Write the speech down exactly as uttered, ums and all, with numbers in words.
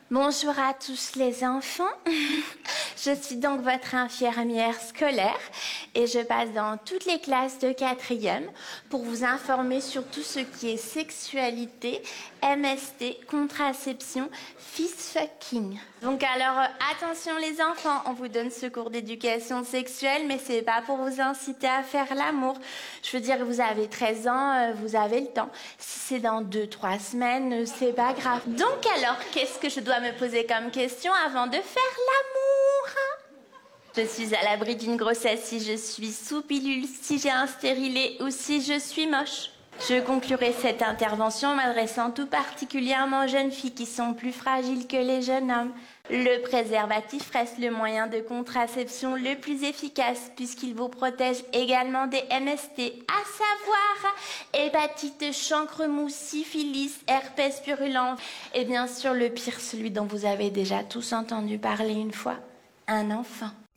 Bonjour à tous les enfants. Je suis donc votre infirmière scolaire et je passe dans toutes les classes de quatrième pour vous informer sur tout ce qui est sexualité, M S T, contraception, fist fucking. Donc alors euh, attention les enfants, on vous donne ce cours d'éducation sexuelle mais c'est pas pour vous inciter à faire l'amour. Je veux dire, vous avez treize ans, euh, vous avez le temps. Si c'est dans deux trois semaines, euh, c'est pas grave. Donc alors, qu'est-ce que je dois me poser comme question avant de faire l'amour? Je suis à l'abri d'une grossesse si je suis sous pilule, si j'ai un stérilet ou si je suis moche. Je conclurai cette intervention en m'adressant tout particulièrement aux jeunes filles qui sont plus fragiles que les jeunes hommes. Le préservatif reste le moyen de contraception le plus efficace puisqu'il vous protège également des M S T, à savoir hépatite, chancre mou, syphilis, herpès purulent et bien sûr le pire, celui dont vous avez déjà tous entendu parler une fois, un enfant.